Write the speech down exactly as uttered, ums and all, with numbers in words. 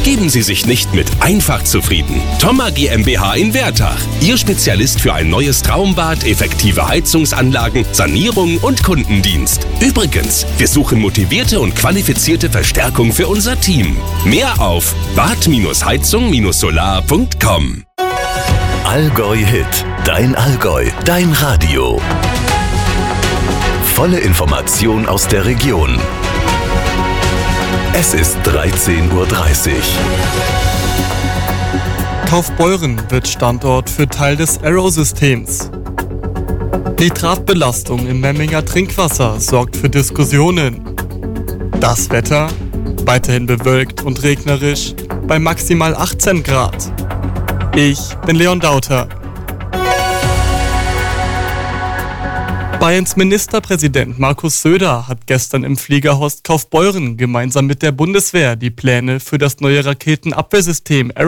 Geben Sie sich nicht mit einfach zufrieden. Thoma GmbH in Wertach. Ihr Spezialist für ein neues Traumbad, effektive Heizungsanlagen, Sanierung und Kundendienst. Übrigens, wir suchen motivierte und qualifizierte Verstärkung für unser Team. Mehr auf bad heizung solar punkt com. Allgäu Hit. Dein Allgäu. Dein Radio. Volle Information aus der Region. Es ist dreizehn Uhr dreißig. Kaufbeuren wird Standort für Teil des Arrow-Systems. Nitratbelastung im Memminger Trinkwasser sorgt für Diskussionen. Das Wetter? Weiterhin bewölkt und regnerisch bei maximal achtzehn Grad. Ich bin Leon Dauter. Bayerns Ministerpräsident Markus Söder hat gestern im Fliegerhorst Kaufbeuren gemeinsam mit der Bundeswehr die Pläne für das neue Raketenabwehrsystem